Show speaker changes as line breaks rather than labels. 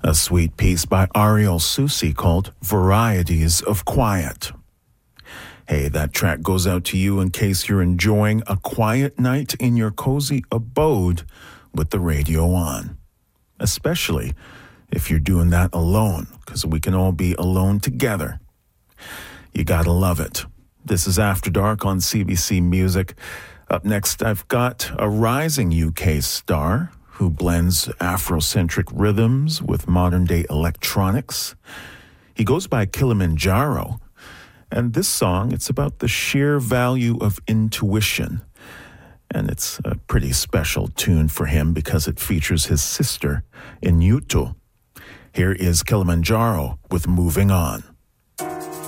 A sweet piece by Ariel Susi called Varieties of Quiet. Hey, that track goes out to you in case you're enjoying a quiet night in your cozy abode with the radio on. Especially if you're doing that alone, because we can all be alone together. You gotta love it. This is After Dark on CBC Music. Up next, I've got a rising UK star who blends Afrocentric rhythms with modern-day electronics. He goes by Kilimanjaro, and this song, it's about the sheer value of intuition. And it's a pretty special tune for him because it features his sister, Inyuto. Here is Kilimanjaro with Moving On.